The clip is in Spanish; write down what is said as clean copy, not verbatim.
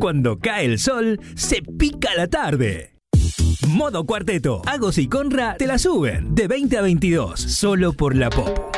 Cuando cae el sol, se pica la tarde. Modo Cuarteto. Agos y Conra te la suben de 20 a 22, solo por la Pop.